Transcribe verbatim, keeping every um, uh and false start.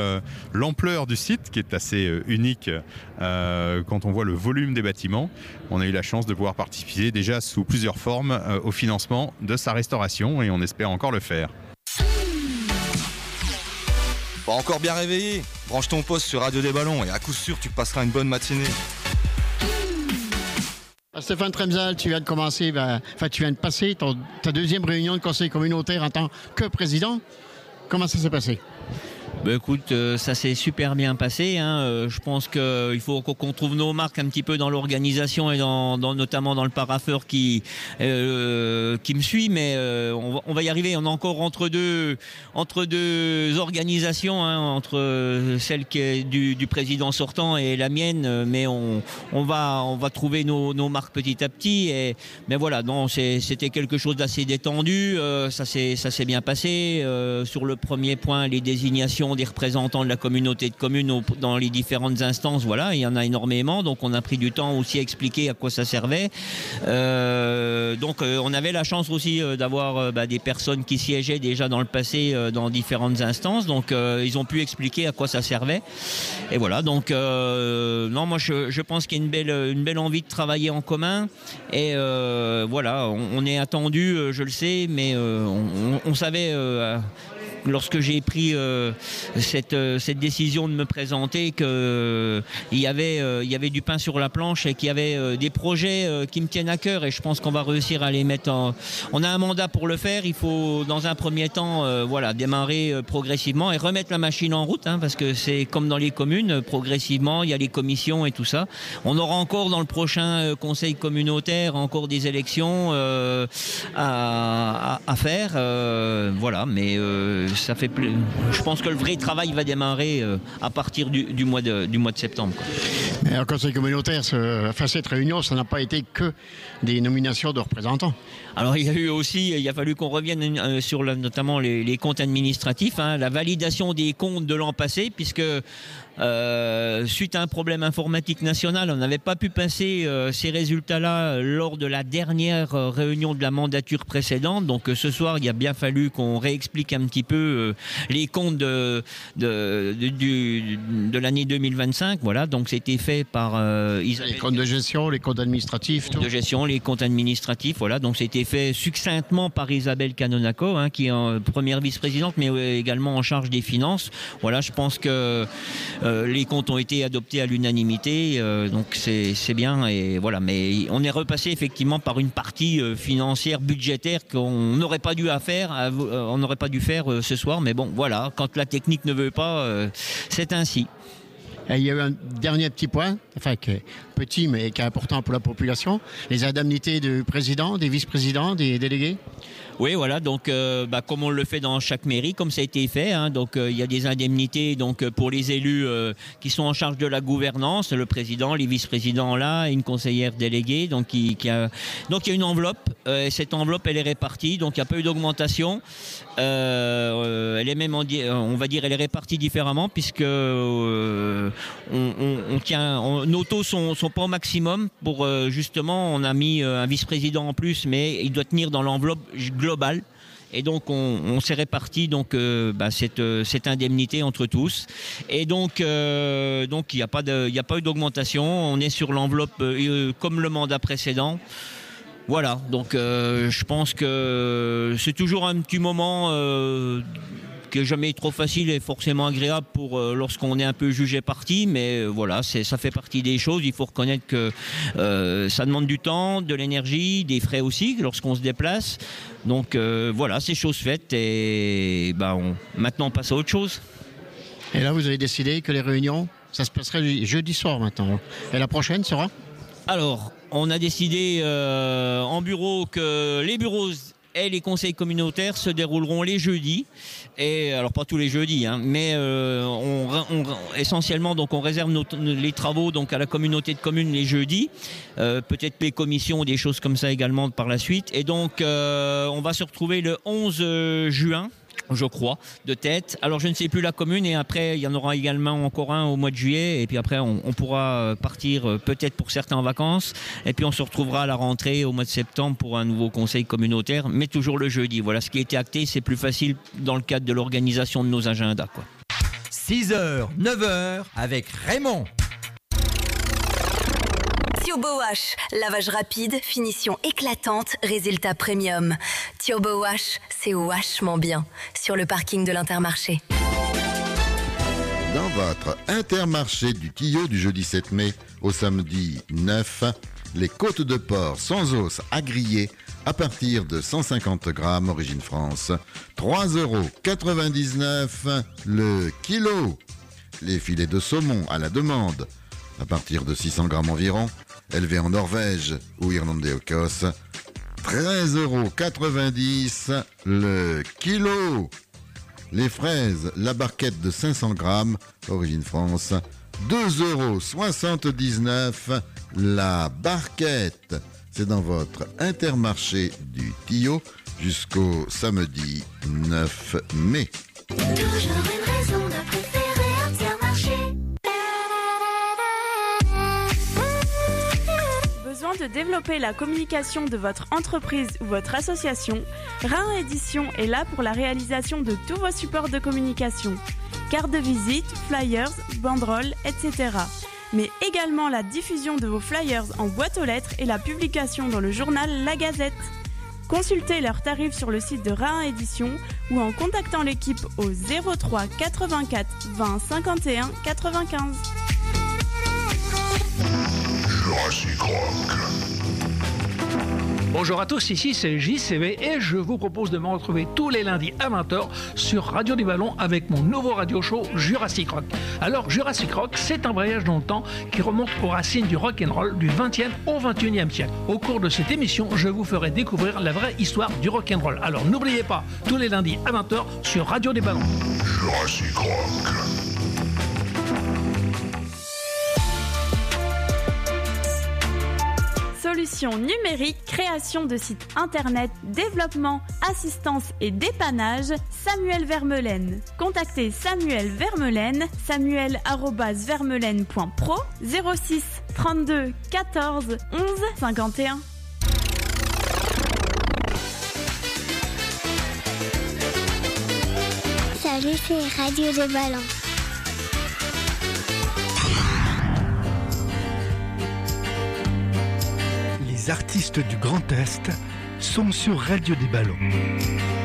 Euh, l'ampleur du site qui est assez euh, unique euh, quand on voit le volume des bâtiments. On a eu la chance de pouvoir participer déjà sous plusieurs formes euh, au financement de sa restauration et on espère encore le faire. Pas encore bien réveillé? Branche ton poste sur Radio des Ballons et à coup sûr tu passeras une bonne matinée. Stéphane Tremzal, tu viens de commencer, ben, enfin tu viens de passer ton, ta deuxième réunion de conseil communautaire en tant que président. Comment ça s'est passé? Bah écoute, euh, ça s'est super bien passé. Hein. Euh, je pense qu'il euh, faut qu'on trouve nos marques un petit peu dans l'organisation et dans, dans, notamment dans le parapheur qui, euh, qui me suit. Mais euh, on, va, on va y arriver. On est encore entre deux, entre deux organisations, hein, entre celle qui est du, du président sortant et la mienne. Mais on, on, va, on va trouver nos, nos marques petit à petit. Et, mais voilà, non, c'était quelque chose d'assez détendu. Euh, ça s'est bien passé. Euh, sur le premier point, les désignations des représentants de la communauté de communes dans les différentes instances, voilà, il y en a énormément, donc on a pris du temps aussi à expliquer à quoi ça servait. Euh, donc euh, on avait la chance aussi euh, d'avoir euh, bah, des personnes qui siégeaient déjà dans le passé euh, dans différentes instances, donc euh, ils ont pu expliquer à quoi ça servait. Et voilà, donc euh, non, moi je, je pense qu'il y a une belle, une belle envie de travailler en commun. Et euh, voilà, on, on est attendu, euh, je le sais, mais euh, on, on, on savait. Euh, Lorsque j'ai pris euh, cette, euh, cette décision de me présenter, qu'il euh, y, euh, y avait du pain sur la planche et qu'il y avait euh, des projets euh, qui me tiennent à cœur et je pense qu'on va réussir à les mettre en... On a un mandat pour le faire, il faut dans un premier temps euh, voilà, démarrer euh, progressivement et remettre la machine en route, hein, parce que c'est comme dans les communes, euh, progressivement, il y a les commissions et tout ça. On aura encore dans le prochain euh, conseil communautaire encore des élections euh, à, à, à faire, euh, voilà, mais... Euh, Ça fait plus... Je pense que le vrai travail va démarrer euh, à partir du, du, mois de, du mois de septembre. Quoi. Mais au conseil communautaire, ce, enfin, cette réunion, ça n'a pas été que des nominations de représentants. Alors il y a eu aussi, il a fallu qu'on revienne euh, sur le, notamment les, les comptes administratifs, hein, la validation des comptes de l'an passé, puisque euh, suite à un problème informatique national, on n'avait pas pu passer euh, ces résultats-là lors de la dernière euh, réunion de la mandature précédente. Donc euh, ce soir, il a bien fallu qu'on réexplique un petit peu euh, les comptes de, de, de, de, de l'année deux mille vingt-cinq. Voilà, donc c'était fait par euh, Isabelle. Les comptes de gestion, les comptes administratifs, tout. De gestion, les comptes administratifs, voilà. Donc c'était fait succinctement par Isabelle Canonaco, hein, qui est en première vice-présidente, mais également en charge des finances. Voilà, je pense que euh, les comptes ont été adoptés à l'unanimité, euh, donc c'est bien. Et voilà, mais on est repassé effectivement par une partie euh, financière, budgétaire qu'on n'aurait pas dû à faire, euh, on n'aurait pas dû faire euh, ce soir. Mais bon, voilà, quand la technique ne veut pas, euh, c'est ainsi. Et il y a eu un dernier petit point, enfin qui est petit mais qui est important pour la population, les indemnités du président, des vice-présidents, des délégués. Oui, voilà, donc euh, bah, comme on le fait dans chaque mairie, comme ça a été fait, hein, donc il euh, y a des indemnités donc pour les élus euh, qui sont en charge de la gouvernance, le président, les vice-présidents là, une conseillère déléguée, donc qui, qui a, donc il y a une enveloppe, euh, et cette enveloppe elle est répartie, donc il n'y a pas eu d'augmentation, euh, elle est même, en, on va dire, elle est répartie différemment puisque euh, on, on, on tient, on, nos taux sont, sont pas au maximum pour euh, justement, on a mis euh, un vice-président en plus, mais il doit tenir dans l'enveloppe global. Et donc on, on s'est réparti donc euh, bah, cette, euh, cette indemnité entre tous. Et donc euh, donc il n'y a pas de il n'y a pas eu d'augmentation. On est sur l'enveloppe euh, comme le mandat précédent. Voilà. Donc euh, je pense que c'est toujours un petit moment. Euh, qui n'est jamais trop facile et forcément agréable pour euh, lorsqu'on est un peu jugé parti, mais euh, voilà, ça fait partie des choses. Il faut reconnaître que euh, ça demande du temps, de l'énergie, des frais aussi lorsqu'on se déplace. Donc euh, voilà, c'est chose faite et bah, on, maintenant on passe à autre chose. Et là, vous avez décidé que les réunions, ça se passerait jeudi soir maintenant. Et la prochaine sera ? Alors, on a décidé euh, en bureau que les bureaux et les conseils communautaires se dérouleront les jeudis, et alors pas tous les jeudis, hein, mais euh, on, on, essentiellement donc on réserve nos, les travaux donc à la communauté de communes les jeudis, euh, peut-être les commissions, des choses comme ça également par la suite, et donc euh, on va se retrouver le onze juin. Je crois, de tête. Alors je ne sais plus la commune et après il y en aura également encore un au mois de juillet et puis après on, on pourra partir peut-être pour certains en vacances et puis on se retrouvera à la rentrée au mois de septembre pour un nouveau conseil communautaire, mais toujours le jeudi. Voilà, ce qui a été acté, c'est plus facile dans le cadre de l'organisation de nos agendas, quoi. six heures, neuf heures avec Raymond. Turbo Wash, lavage rapide, finition éclatante, résultat premium. Turbo Wash, c'est vachement bien. Sur le parking de l'Intermarché. Dans votre Intermarché du Tillot du jeudi sept mai au samedi neuf, les côtes de porc sans os à griller à partir de cent cinquante grammes, origine France, trois euros quatre-vingt-dix-neuf le kilo. Les filets de saumon à la demande, à partir de six cents grammes environ, élevés en Norvège ou Irlande et Écosse, treize euros quatre-vingt-dix le kilo. Les fraises, la barquette de cinq cents grammes, origine France, deux euros soixante-dix-neuf la barquette. C'est dans votre Intermarché du Tillot jusqu'au samedi neuf mai. Toujours une raison de préférer Intermarché. Besoin de développer la communication de votre entreprise ou votre association, Rhin Édition est là pour la réalisation de tous vos supports de communication. Cartes de visite, flyers, banderoles, et cetera. Mais également la diffusion de vos flyers en boîte aux lettres et la publication dans le journal La Gazette. Consultez leurs tarifs sur le site de Rhin Édition ou en contactant l'équipe au zéro trois quatre-vingt-quatre vingt cinquante et un quatre-vingt-quinze. Jurassic Rock. Bonjour à tous, ici c'est J C V et je vous propose de me retrouver tous les lundis à vingt heures sur Radio du Ballon avec mon nouveau radio show Jurassic Rock. Alors Jurassic Rock, c'est un voyage dans le temps qui remonte aux racines du rock'n'roll du vingtième au vingt et unième siècle. Au cours de cette émission, je vous ferai découvrir la vraie histoire du rock'n'roll. Alors n'oubliez pas, tous les lundis à vingt heures sur Radio des Ballons. Jurassic Rock. Solutions numériques, création de sites internet, développement, assistance et dépannage, Samuel Vermeulen. Contactez Samuel Vermeulen, samuel arobase vermeulen point pro, zéro six trente-deux quatorze onze cinquante et un. Salut, c'est Radio des Ballons. Les artistes du Grand Est sont sur Radio des Ballons.